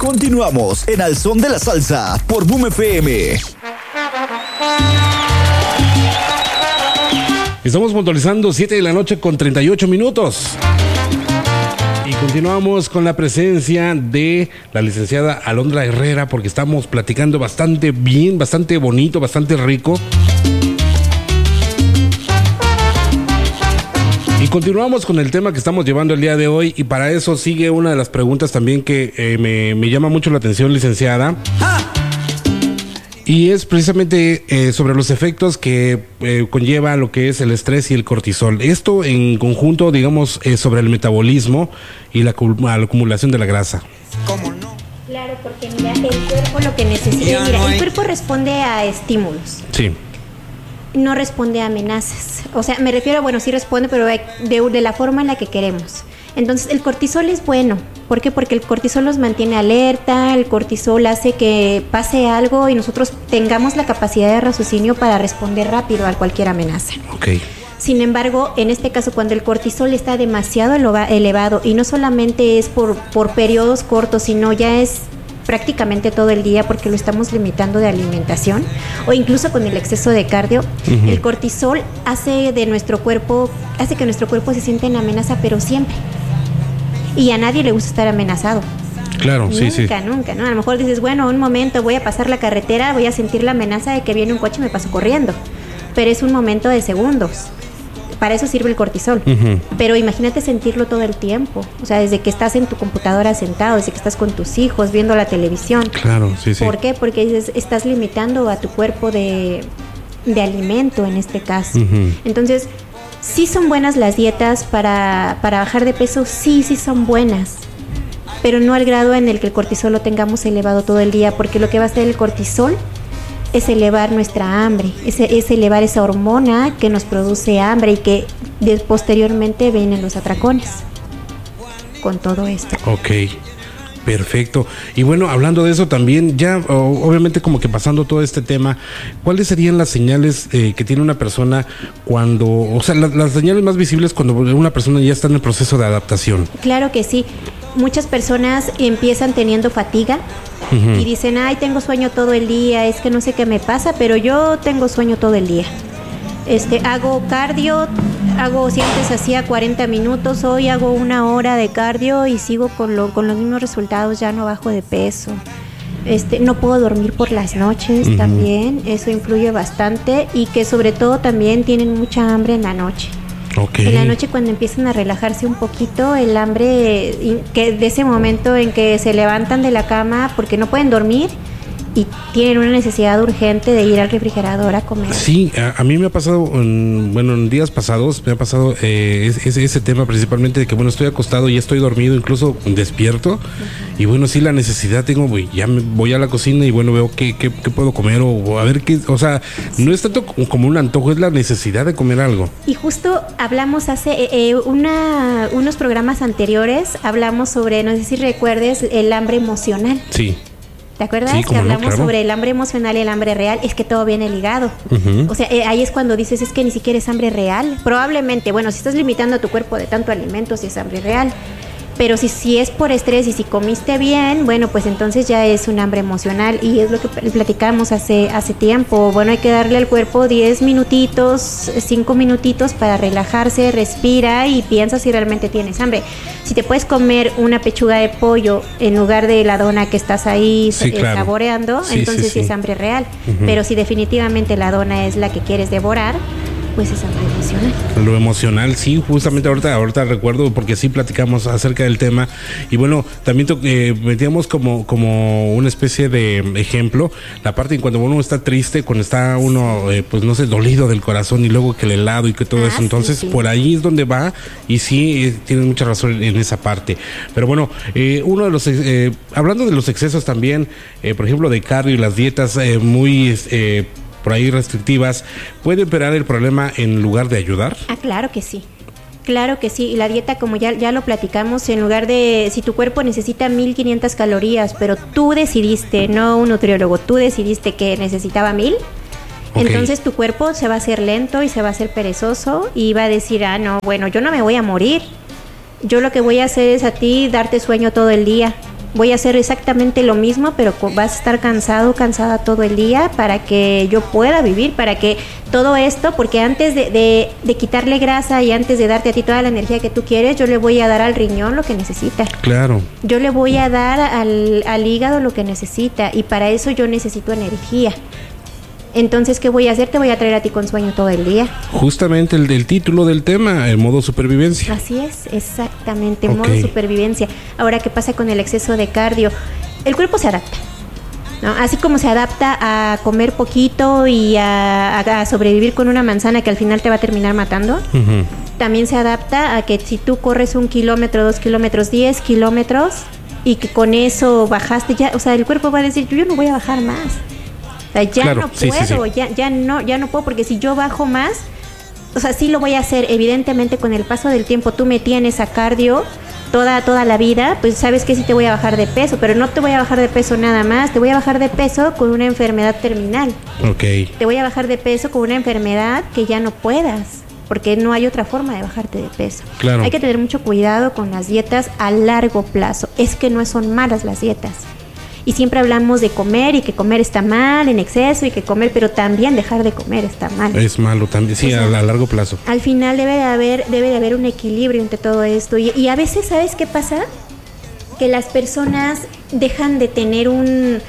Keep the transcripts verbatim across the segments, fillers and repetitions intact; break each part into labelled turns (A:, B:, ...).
A: Continuamos en Al Son de la Salsa por Boom F M.
B: Estamos puntualizando siete de la noche con treinta y ocho minutos. Y continuamos con la presencia de la licenciada Alondra Herrera, porque estamos platicando bastante bien, bastante bonito, bastante rico. Y continuamos con el tema que estamos llevando el día de hoy, y para eso sigue una de las preguntas también que eh, me, me llama mucho la atención, licenciada. ¡Ah! Y es precisamente eh, sobre los efectos que eh, conlleva lo que es el estrés y el cortisol. Esto en conjunto, digamos, eh, sobre el metabolismo y la, la acumulación de la grasa.
C: ¿Cómo no?
D: Claro, porque mira, el cuerpo lo que necesita, mira, el cuerpo responde a estímulos.
B: Sí.
D: No responde a amenazas. O sea, me refiero a, bueno, sí responde, pero de, de la forma en la que queremos. Entonces, el cortisol es bueno. ¿Por qué? Porque el cortisol nos mantiene alerta, el cortisol hace que pase algo y nosotros tengamos la capacidad de raciocinio para responder rápido a cualquier amenaza.
B: Ok.
D: Sin embargo, en este caso, cuando el cortisol está demasiado elevado, y no solamente es por, por periodos cortos, sino ya es prácticamente todo el día porque lo estamos limitando de alimentación, o incluso con el exceso de cardio, uh-huh. El cortisol hace de nuestro cuerpo, hace que nuestro cuerpo se sienta en amenaza, pero siempre. Y a nadie le gusta estar amenazado.
B: Claro,
D: nunca,
B: sí, sí.
D: Nunca, nunca, ¿no? A lo mejor dices, bueno, un momento, voy a pasar la carretera, voy a sentir la amenaza de que viene un coche y me paso corriendo. Pero es un momento de segundos. Para eso sirve el cortisol. Uh-huh. Pero imagínate sentirlo todo el tiempo. O sea, desde que estás en tu computadora sentado, desde que estás con tus hijos, viendo la televisión.
B: Claro, sí, sí.
D: ¿Por qué? Porque dices, estás limitando a tu cuerpo de, de alimento en este caso. Uh-huh. Entonces, sí son buenas las dietas para, para bajar de peso, sí, sí son buenas, pero no al grado en el que el cortisol lo tengamos elevado todo el día, porque lo que va a hacer el cortisol es elevar nuestra hambre, es, es elevar esa hormona que nos produce hambre y que de, posteriormente vienen los atracones con todo esto.
B: Ok. Perfecto. Y bueno, hablando de eso también, ya oh, obviamente como que pasando todo este tema, ¿cuáles serían las señales eh, que tiene una persona cuando, o sea, la, las señales más visibles cuando una persona ya está en el proceso de adaptación?
D: Claro que sí. Muchas personas empiezan teniendo fatiga uh-huh. y dicen, ay, tengo sueño todo el día, es que no sé qué me pasa, pero yo tengo sueño todo el día. Este, hago cardio, hago, si antes hacía cuarenta minutos, hoy hago una hora de cardio y sigo con, lo, con los mismos resultados, ya no bajo de peso. Este, no puedo dormir por las noches uh-huh. también, eso influye bastante, y que sobre todo también tienen mucha hambre en la noche. Okay. En la noche, cuando empiezan a relajarse un poquito, el hambre, que de ese momento en que se levantan de la cama porque no pueden dormir y tienen una necesidad urgente de ir al refrigerador a comer.
B: Sí, a, a mí me ha pasado, en, bueno, en días pasados me ha pasado eh, ese, ese tema principalmente de que, bueno, estoy acostado y ya estoy dormido, incluso despierto, uh-huh. y bueno, sí, la necesidad tengo, ya me voy a la cocina y bueno, veo qué, qué, qué puedo comer o, o a ver qué, o sea, no es tanto como un antojo, es la necesidad de comer algo.
D: Y justo hablamos hace eh, una, unos programas anteriores, hablamos sobre, no sé si recuerdes, el hambre emocional.
B: Sí.
D: ¿Te acuerdas?
B: Sí,
D: que hablamos
B: no, claro.
D: sobre el hambre emocional y el hambre real. Es que todo viene ligado. Uh-huh. O sea, eh, ahí es cuando dices, es que ni siquiera es hambre real. Probablemente, bueno, si estás limitando a tu cuerpo de tanto alimento, sí es hambre real. Pero si, si es por estrés y si comiste bien, bueno, pues entonces ya es un hambre emocional. Y es lo que platicamos hace, hace tiempo. Bueno, hay que darle al cuerpo diez minutitos, cinco minutitos para relajarse, respira y piensa si realmente tienes hambre. Si te puedes comer una pechuga de pollo en lugar de la dona que estás ahí sí, eh, claro. saboreando, sí, entonces sí, sí. sí es hambre real. Uh-huh. Pero si definitivamente la dona es la que quieres devorar, pues es hambre emocional.
B: Lo emocional, sí, justamente ahorita, ahorita recuerdo porque sí platicamos acerca del tema y bueno, también to- eh, metíamos como, como una especie de ejemplo, la parte en cuando uno está triste, cuando está uno, eh, pues no sé, dolido del corazón y luego que el helado y que todo ah, eso, entonces sí, sí. por ahí es donde va y sí, eh, tienen mucha razón en esa parte. Pero bueno, eh, uno de los, eh, hablando de los excesos también, eh, por ejemplo de cardio y las dietas eh, muy... Eh, por ahí restrictivas, ¿puede empeorar el problema en lugar de ayudar?
D: Ah, claro que sí. Claro que sí. Y la dieta, como ya, ya lo platicamos, en lugar de, si tu cuerpo necesita mil quinientas calorías, pero tú decidiste, no un nutriólogo, tú decidiste que necesitaba mil, okay. entonces tu cuerpo se va a hacer lento y se va a hacer perezoso y va a decir, ah, no, bueno, yo no me voy a morir. Yo lo que voy a hacer es a ti darte sueño todo el día. Voy a hacer exactamente lo mismo, pero vas a estar cansado, cansada todo el día para que yo pueda vivir, para que todo esto, porque antes de, de, de quitarle grasa y antes de darte a ti toda la energía que tú quieres, yo le voy a dar al riñón lo que necesita.
B: Claro.
D: Yo le voy a dar al, al hígado lo que necesita y para eso yo necesito energía. Entonces, ¿qué voy a hacer? Te voy a traer a ti con sueño todo el día.
B: Justamente el del título del tema, el modo supervivencia.
D: Así es, exactamente,
B: Okay.
D: modo supervivencia. Ahora, ¿qué pasa con el exceso de cardio? El cuerpo se adapta, ¿no? Así como se adapta a comer poquito y a, a, a sobrevivir con una manzana que al final te va a terminar matando,
B: Uh-huh.
D: también se adapta a que si tú corres un kilómetro, dos kilómetros, diez kilómetros y que con eso bajaste ya, o sea, el cuerpo va a decir, yo no voy a bajar más. O sea, ya
B: Claro,
D: no
B: sí,
D: puedo,
B: sí, sí.
D: Ya, ya no, ya no puedo, porque si yo bajo más, o sea, sí lo voy a hacer, evidentemente con el paso del tiempo tú me tienes a cardio toda, toda la vida, pues sabes que sí te voy a bajar de peso, pero no te voy a bajar de peso nada más, te voy a bajar de peso con una enfermedad terminal.
B: Ok.
D: Te voy a bajar de peso con una enfermedad que ya no puedas, porque no hay otra forma de bajarte de peso.
B: Claro.
D: Hay que tener mucho cuidado con las dietas a largo plazo. Es que no son malas las dietas. Y siempre hablamos de comer y que comer está mal en exceso y que comer, pero también dejar de comer está mal.
B: Es malo también, sí,
D: O sea,
B: a, a largo plazo.
D: Al final debe de haber, debe de haber un equilibrio entre todo esto. Y, y a veces, ¿sabes qué pasa? Que las personas dejan de tener un,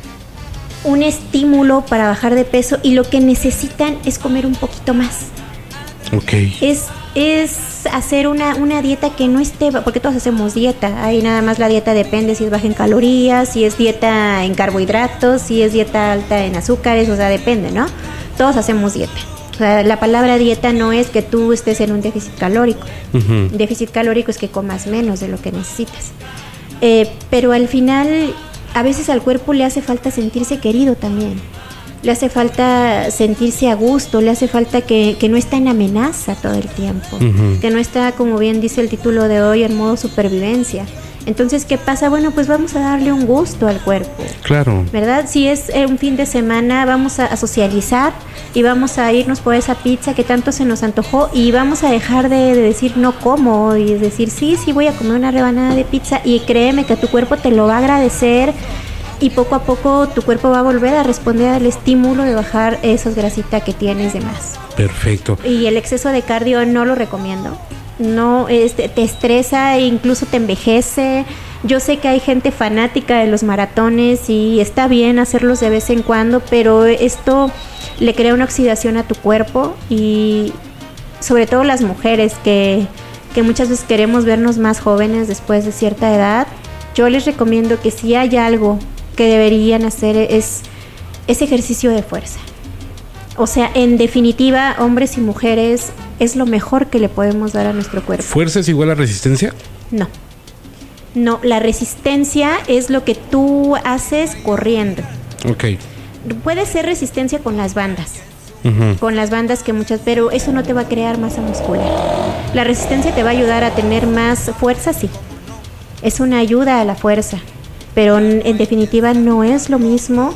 D: un estímulo para bajar de peso y lo que necesitan es comer un poquito más.
B: Ok.
D: Es, es hacer una, una dieta que no esté, porque todos hacemos dieta, ahí nada más la dieta depende si es baja en calorías, si es dieta en carbohidratos, si es dieta alta en azúcares, o sea, depende, ¿no? Todos hacemos dieta. O sea, la palabra dieta no es que tú estés en un déficit calórico.
B: Uh-huh.
D: Déficit calórico es que comas menos de lo que necesitas. Eh, pero al final, a veces al cuerpo le hace falta sentirse querido también. Le hace falta sentirse a gusto, le hace falta que, que no está en amenaza todo el tiempo,
B: Uh-huh.
D: que no está, como bien dice el título de hoy, en modo supervivencia. Entonces, ¿qué pasa? Bueno, pues vamos a darle un gusto al cuerpo,
B: Claro.
D: ¿verdad? Si es eh, un fin de semana, vamos a, a socializar y vamos a irnos por esa pizza que tanto se nos antojó y vamos a dejar de, de decir no como y decir sí, sí voy a comer una rebanada de pizza y créeme que tu cuerpo te lo va a agradecer. Y poco a poco tu cuerpo va a volver a responder al estímulo de bajar esas grasitas que tienes de más.
B: Perfecto.
D: Y el exceso de cardio no lo recomiendo. No, este, te estresa e incluso te envejece. Yo sé que hay gente fanática de los maratones y está bien hacerlos de vez en cuando, pero esto le crea una oxidación a tu cuerpo y sobre todo las mujeres que, que muchas veces queremos vernos más jóvenes después de cierta edad. Yo les recomiendo que si hay algo que deberían hacer es, es ejercicio de fuerza. O sea, en definitiva, hombres y mujeres es lo mejor que le podemos dar a nuestro cuerpo.
B: ¿Fuerza es igual a resistencia?
D: No. No, la resistencia es lo que tú haces corriendo.
B: Ok.
D: Puede ser resistencia con las bandas.
B: Uh-huh.
D: Con las bandas que muchas, pero eso no te va a crear masa muscular. La resistencia te va a ayudar a tener más fuerza, sí. Es una ayuda a la fuerza, pero en, en definitiva no es lo mismo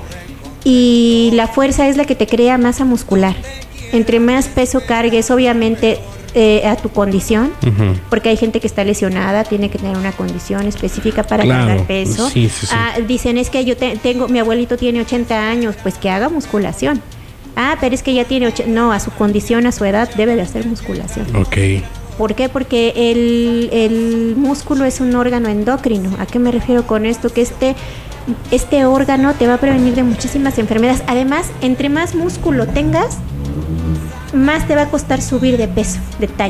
D: y la fuerza es la que te crea masa muscular. Entre más peso cargues, obviamente eh, a tu condición,
B: Uh-huh.
D: porque hay gente que está lesionada, tiene que tener una condición específica para
B: Claro,
D: cargar peso.
B: sí, sí, sí.
D: Ah, dicen, es que yo te- tengo, mi abuelito tiene ochenta años, pues que haga musculación. Ah, pero es que ya tiene ochenta, no, a su condición, a su edad debe de hacer musculación.
B: Ok.
D: ¿Por qué? Porque el, el músculo es un órgano endocrino. ¿A qué me refiero con esto? Que este, este órgano te va a prevenir de muchísimas enfermedades. Además, entre más músculo tengas, más te va a costar subir de peso, de talla.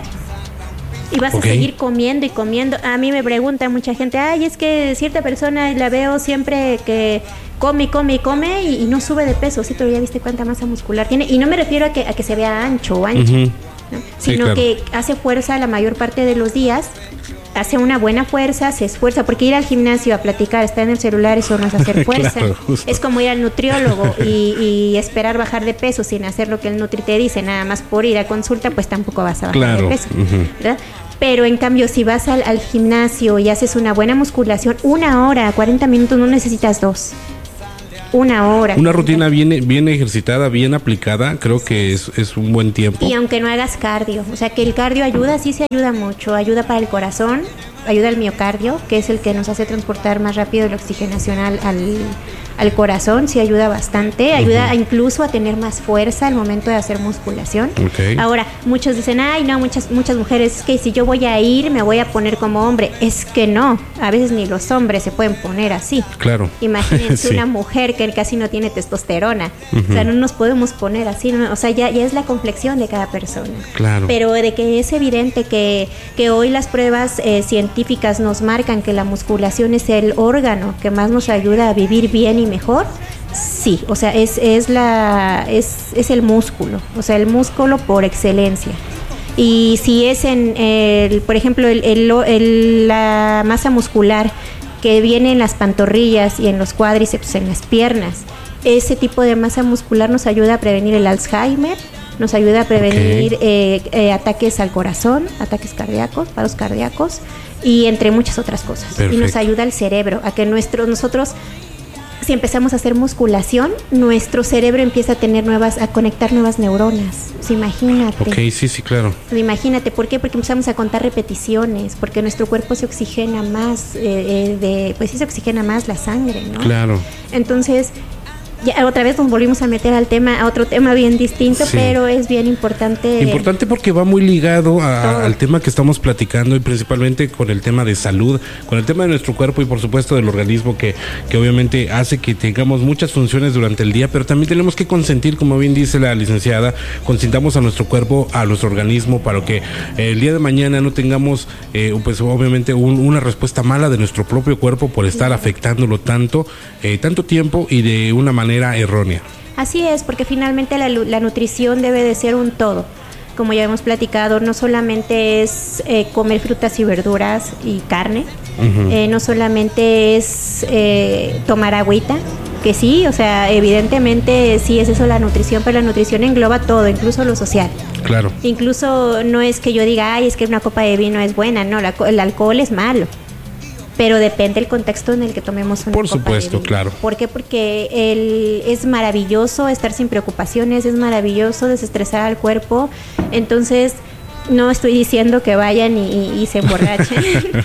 D: Y vas
B: Ok.
D: a seguir comiendo y comiendo. A mí me pregunta mucha gente, ay, es que cierta persona la veo siempre que come y come y come y, y no sube de peso. Sí, pero ya viste cuánta masa muscular tiene. Y no me refiero a que, a que se vea ancho o ancha.
B: Uh-huh.
D: ¿no?
B: Sí,
D: Sino
B: claro.
D: que hace fuerza la mayor parte de los días, hace una buena fuerza, se esfuerza, porque ir al gimnasio a platicar, estar en el celular, eso no es hacer fuerza.
B: Claro, justo.
D: Es como ir al nutriólogo y, y esperar bajar de peso sin hacer lo que el nutri te dice, nada más por ir a consulta, pues tampoco vas a bajar
B: Claro.
D: de peso,
B: Ujú.
D: ¿verdad? Pero en cambio, si vas al, al gimnasio y haces una buena musculación, una hora, cuarenta minutos, no necesitas dos. Una hora.
B: Una rutina bien, bien ejercitada, bien aplicada, creo que es, es un buen tiempo.
D: Y aunque no hagas cardio, o sea que el cardio ayuda, sí se ayuda mucho, ayuda para el corazón, ayuda al miocardio, que es el que nos hace transportar más rápido la oxigenación al, al, al corazón, sí ayuda bastante, ayuda uh-huh. a incluso a tener más fuerza al momento de hacer musculación. Okay. Ahora, muchos dicen, ay no, muchas, muchas mujeres, es que si yo voy a ir me voy a poner como hombre. Es que no, a veces ni los hombres se pueden poner así.
B: Claro.
D: Imagínense sí. una mujer que casi no tiene testosterona, uh-huh. o sea, no nos podemos poner así, ¿no? O sea, ya, ya es la complexión de cada persona.
B: Claro.
D: Pero de que es evidente que, que hoy las pruebas eh, científicas nos marcan que la musculación es el órgano que más nos ayuda a vivir bien y mejor, sí, o sea, es, es, la, es, es el músculo, o sea, el músculo por excelencia. Y si es en, el, por ejemplo, el, el, el, la masa muscular que viene en las pantorrillas y en los cuádriceps, en las piernas, ese tipo de masa muscular nos ayuda a prevenir el Alzheimer, nos ayuda a prevenir okay. eh, eh, ataques al corazón, ataques cardíacos, paros cardíacos y entre muchas otras cosas. Perfecto. Y nos ayuda al cerebro, a que nuestro, nosotros, si empezamos a hacer musculación, nuestro cerebro empieza a tener nuevas, a conectar nuevas neuronas. Pues imagínate.
B: Ok, sí, sí, claro.
D: Imagínate, ¿por qué? Porque empezamos a contar repeticiones, porque nuestro cuerpo se oxigena más, eh, eh, de, pues sí se oxigena más la sangre, ¿no?
B: Claro.
D: Entonces, ya otra vez nos volvimos a meter al tema, a otro tema bien distinto, sí. pero es bien importante.
B: Importante porque va muy ligado a, al tema que estamos platicando y principalmente con el tema de salud, con el tema de nuestro cuerpo y por supuesto del organismo que, que obviamente hace que tengamos muchas funciones durante el día, pero también tenemos que consentir, como bien dice la licenciada, consintamos a nuestro cuerpo, a nuestro organismo para que eh, el día de mañana no tengamos eh, pues obviamente un, una respuesta mala de nuestro propio cuerpo por estar afectándolo tanto, eh, tanto tiempo y de una manera errónea.
D: Así es, porque finalmente la, la nutrición debe de ser un todo. Como ya hemos platicado, no solamente es eh, comer frutas y verduras y carne, uh-huh. eh, no solamente es eh, tomar agüita, que sí, o sea, evidentemente sí es eso la nutrición, pero la nutrición engloba todo, incluso lo social.
B: Claro.
D: Incluso no es que yo diga, ay, es que una copa de vino es buena, no, la, el alcohol es malo. Pero depende del contexto en el que tomemos una
B: Por
D: copa
B: supuesto,
D: de vino.
B: claro.
D: ¿Por qué? Porque el, es maravilloso estar sin preocupaciones, es maravilloso desestresar al cuerpo. Entonces, no estoy diciendo que vayan y, y, y se emborrachen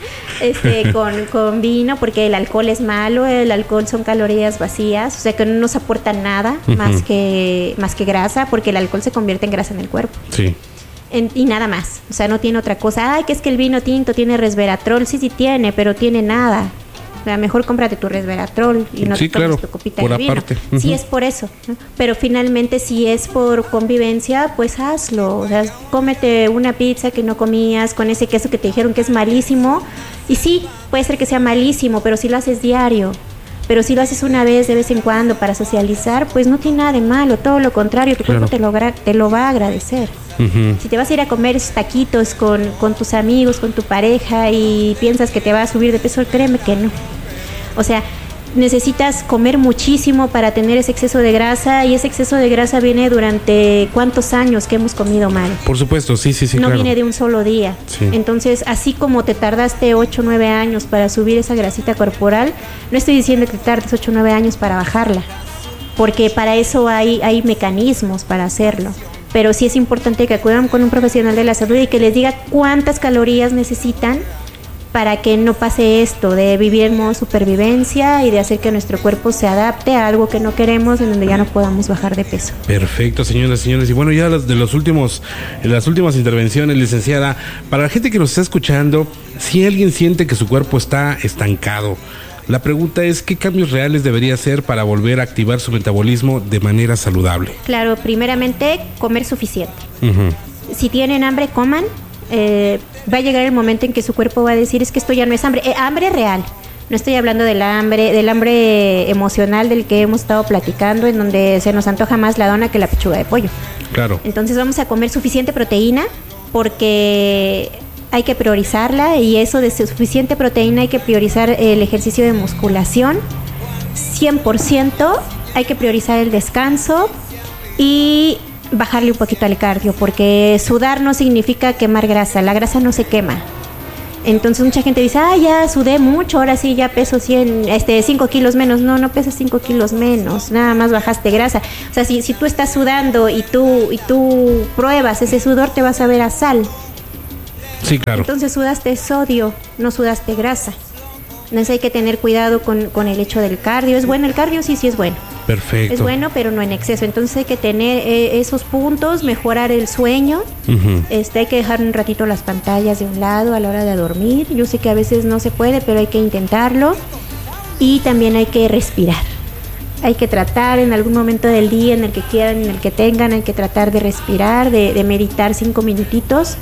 D: este, con, con vino, porque el alcohol es malo, el alcohol son calorías vacías, o sea que no nos aporta nada uh-huh. más que, más que grasa, porque el alcohol se convierte en grasa en el cuerpo.
B: Sí.
D: En, y nada más, o sea, no tiene otra cosa. Ay, que es que el vino tinto tiene resveratrol. Sí, sí tiene, pero tiene nada. O sea, mejor cómprate tu resveratrol y no
B: sí,
D: te tomes
B: claro,
D: tu copita
B: por
D: de vino.
B: aparte. Uh-huh.
D: Sí es por eso, ¿no? Pero finalmente si es por convivencia, pues hazlo. O sea, cómete una pizza que no comías con ese queso que te dijeron que es malísimo. Y sí, puede ser que sea malísimo, pero si lo haces diario. Pero si lo haces una vez, de vez en cuando, para socializar, pues no tiene nada de malo. Todo lo contrario, tu claro. cuerpo te lo, gra- te lo va a agradecer. Uh-huh. Si te vas a ir a comer taquitos con, con tus amigos, con tu pareja y piensas que te va a subir de peso, créeme que no. O sea, necesitas comer muchísimo para tener ese exceso de grasa, y ese exceso de grasa viene durante cuántos años que hemos comido mal.
B: Por supuesto, sí, sí, sí.
D: No
B: claro.
D: viene de un solo día.
B: Sí.
D: Entonces, así como te tardaste ocho o nueve años para subir esa grasita corporal, no estoy diciendo que te tardes ocho o nueve años para bajarla, porque para eso hay, hay mecanismos para hacerlo. Pero sí es importante que acudan con un profesional de la salud y que les diga cuántas calorías necesitan para que no pase esto de vivir en modo supervivencia y de hacer que nuestro cuerpo se adapte a algo que no queremos, en donde ya no podamos bajar de peso.
B: Perfecto, señoras y señores. Y bueno, ya de los, de los últimos, las últimas intervenciones, licenciada, para la gente que nos está escuchando, si alguien siente que su cuerpo está estancado, la pregunta es, ¿qué cambios reales debería hacer para volver a activar su metabolismo de manera saludable?
D: Claro, primeramente, comer suficiente. Uh-huh. Si tienen hambre, coman. Eh, va a llegar el momento en que su cuerpo va a decir, es que esto ya no es hambre, eh, hambre real. No estoy hablando del hambre, del hambre emocional del que hemos estado platicando, en donde se nos antoja más la dona que la pechuga de pollo.
B: Claro.
D: Entonces vamos a comer suficiente proteína, porque hay que priorizarla, y eso de suficiente proteína hay que priorizar el ejercicio de musculación, cien por ciento, hay que priorizar el descanso y bajarle un poquito al cardio, porque sudar no significa quemar grasa, la grasa no se quema. Entonces mucha gente dice, ah, ya sudé mucho, ahora sí ya peso cien, este, cinco kilos menos. No, no pesas cinco kilos menos, nada más bajaste grasa. O sea, si, si tú estás sudando y tú, y tú pruebas ese sudor, te vas a ver a sal.
B: Sí, claro.
D: Entonces sudaste sodio, no sudaste grasa. Entonces hay que tener cuidado con, con el hecho del cardio. ¿Es bueno el cardio? Sí, sí es bueno.
B: Perfecto.
D: Es bueno, pero no en exceso. Entonces hay que tener eh, esos puntos, mejorar el sueño. Uh-huh. Este, hay que dejar un ratito las pantallas de un lado a la hora de dormir. Yo sé que a veces no se puede, pero hay que intentarlo. Y también hay que respirar. Hay que tratar en algún momento del día, en el que quieran, en el que tengan, hay que tratar de respirar, de, de meditar cinco minutitos.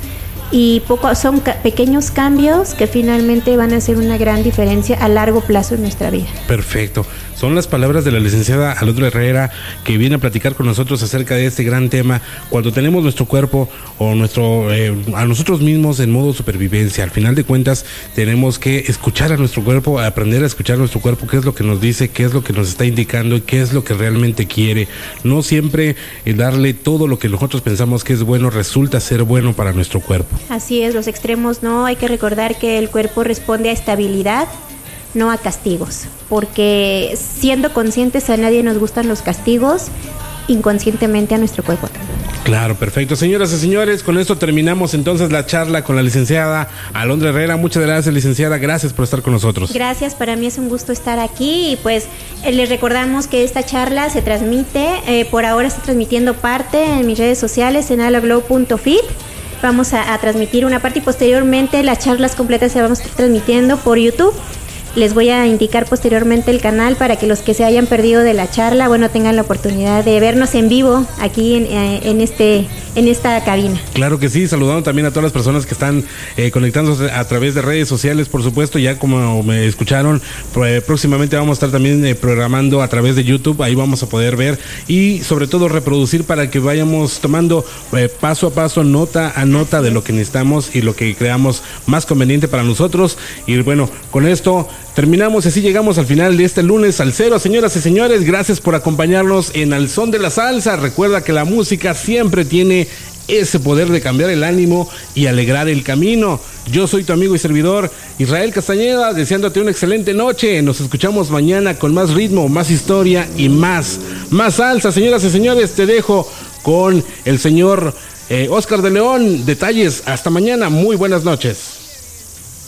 D: Y poco, son ca- pequeños cambios que finalmente van a hacer una gran diferencia a largo plazo en nuestra vida.
B: Perfecto. Son las palabras de la licenciada Alondra Herrera, que viene a platicar con nosotros acerca de este gran tema. Cuando tenemos nuestro cuerpo o nuestro eh, a nosotros mismos en modo supervivencia, al final de cuentas tenemos que escuchar a nuestro cuerpo, aprender a escuchar a nuestro cuerpo, qué es lo que nos dice, qué es lo que nos está indicando y qué es lo que realmente quiere. No siempre eh, darle todo lo que nosotros pensamos que es bueno resulta ser bueno para nuestro cuerpo.
D: Así es, los extremos no, hay que recordar que el cuerpo responde a estabilidad, no a castigos, porque siendo conscientes a nadie nos gustan los castigos, inconscientemente a nuestro cuerpo también.
B: Claro, perfecto. Señoras y señores, con esto terminamos entonces la charla con la licenciada Alondra Herrera. Muchas gracias, licenciada, gracias por estar con nosotros.
D: Gracias, para mí es un gusto estar aquí y pues eh, les recordamos que esta charla se transmite, eh, por ahora está transmitiendo parte en mis redes sociales en alaglow punto fit. Vamos a, a transmitir una parte y posteriormente las charlas completas se vamos a estar transmitiendo por YouTube. Les voy a indicar posteriormente el canal para que los que se hayan perdido de la charla, bueno, tengan la oportunidad de vernos en vivo aquí en, en este en esta cabina.
B: Claro que sí, saludando también a todas las personas que están eh, conectándose a través de redes sociales, por supuesto, ya como me escucharon, eh, próximamente vamos a estar también eh, programando a través de YouTube, ahí vamos a poder ver y sobre todo reproducir para que vayamos tomando eh, paso a paso, nota a nota de lo que necesitamos y lo que creamos más conveniente para nosotros. Y bueno, con esto terminamos y así llegamos al final de este lunes al cero. Señoras y señores, gracias por acompañarnos en Al Son de la Salsa. Recuerda que la música siempre tiene ese poder de cambiar el ánimo y alegrar el camino. Yo soy tu amigo y servidor Israel Castañeda, deseándote una excelente noche. Nos escuchamos mañana con más ritmo, más historia y más, más salsa. Señoras y señores, te dejo con el señor eh, Oscar de León. Detalles, hasta mañana, muy buenas noches.